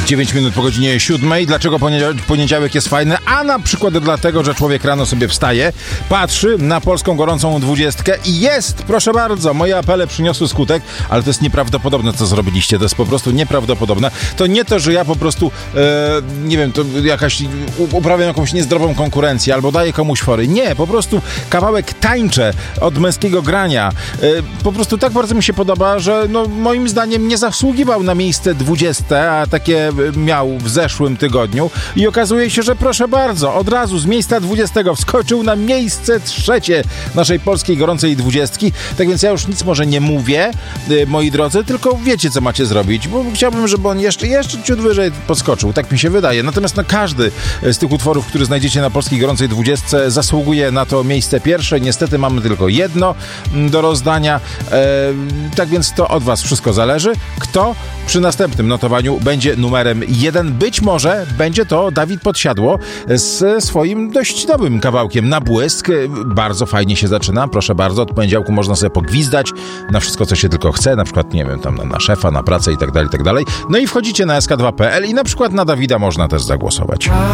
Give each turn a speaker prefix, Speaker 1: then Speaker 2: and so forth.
Speaker 1: 9 minut po godzinie 7. Dlaczego poniedziałek jest fajny? A na przykład dlatego, że człowiek rano sobie wstaje, patrzy na polską gorącą 20 i jest, proszę bardzo, moje apele przyniosły skutek, ale to jest nieprawdopodobne, co zrobiliście. To jest po prostu nieprawdopodobne. To nie to, że ja po prostu, nie wiem, to uprawiam jakąś niezdrową konkurencję albo daję komuś fory. Nie, po prostu kawałek tańczę od męskiego grania. Po prostu tak bardzo mi się podoba, że no, moim zdaniem nie zasługiwał na miejsce 20, a takie miał w zeszłym tygodniu i okazuje się, że proszę bardzo, od razu z miejsca 20 wskoczył na miejsce 3 naszej polskiej gorącej 20. Tak więc ja już nic może nie mówię, moi drodzy, tylko wiecie, co macie zrobić, bo chciałbym, żeby on jeszcze ciut wyżej podskoczył, tak mi się wydaje. Natomiast każdy z tych utworów, który znajdziecie na polskiej gorącej 20, zasługuje na to miejsce pierwsze. Niestety mamy tylko jedno do rozdania, tak więc to od was wszystko zależy. Kto przy następnym notowaniu będzie numerem 1? Być może będzie to Dawid Podsiadło z swoim dość nowym kawałkiem Na błysk. Bardzo fajnie się zaczyna, proszę bardzo. Od poniedziałku można sobie pogwizdać na wszystko, co się tylko chce, na przykład, nie wiem, tam na szefa, na pracę i tak dalej, i tak dalej. No i wchodzicie na sk2.pl i na przykład na Dawida można też zagłosować.